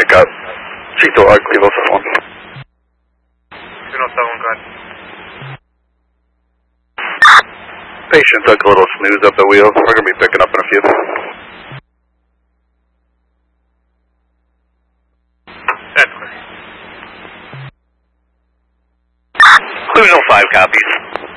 pick up. Cito Clevo 1. 207, go ahead. Patient took a little snooze up the wheel. We're going to be picking up in a few. That's clear. Clue 05 copies.